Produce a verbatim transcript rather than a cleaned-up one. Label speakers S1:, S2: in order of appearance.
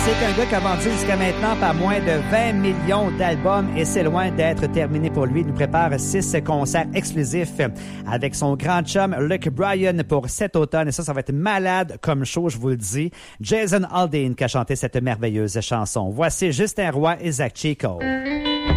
S1: C'est un gars qui a vendu jusqu'à maintenant par moins de vingt millions d'albums et c'est loin d'être terminé pour lui. Il nous prépare six concerts exclusifs avec son grand chum Luke Bryan pour cet automne. Et ça, ça va être malade comme show, je vous le dis. Jason Aldean qui a chanté cette merveilleuse chanson. Voici Justin Roy et Zach Chico.